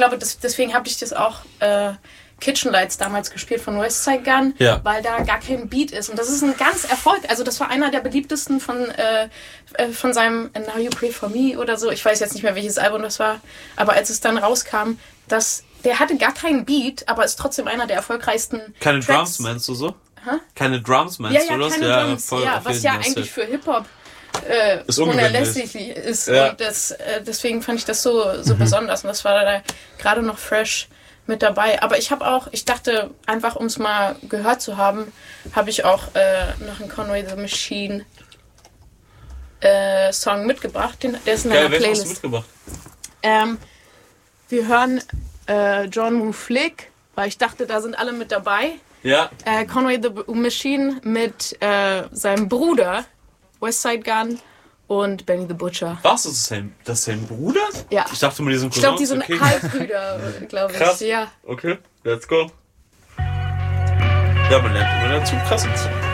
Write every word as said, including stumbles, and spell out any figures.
glaube, das, deswegen habe ich das auch äh, Kitchen Lights damals gespielt von Westside Gun, ja. weil da gar kein Beat ist. Und das ist ein ganz Erfolg. Also das war einer der beliebtesten von, äh, von seinem Now You Pray For Me oder so. Ich weiß jetzt nicht mehr, welches Album das war. Aber als es dann rauskam, dass der hatte gar keinen Beat, aber ist trotzdem einer der erfolgreichsten Keine Tracks. Drums meinst du so? Hä? Keine Drums meinst ja, ja, du das? keine Ja, Drums. voll, ja, was ja eigentlich für Hip-Hop äh, ist unerlässlich ist. Ja. Und das, äh, deswegen fand ich das so, so mhm. besonders. Und das war da gerade noch fresh mit dabei. Aber ich habe auch, ich dachte, einfach um es mal gehört zu haben, habe ich auch äh, noch einen Conway the Machine äh, Song mitgebracht. Den, der ist in Geil, einer Playlist. Hast du mitgebracht? Ähm, wir hören äh, John Woo Flick, weil ich dachte, da sind alle mit dabei. Ja. Äh, Conway the Machine mit äh, seinem Bruder Westside Gun und Benny the Butcher. Was? Das ist sein, das ist sein Bruder? Ja. Ich dachte mal, die sind Ich glaube, die Cousins. sind Okay. Halbbrüder, glaube ich. Krass. Ja. Okay, let's go. Ja, man lernt immer dazu. Krass.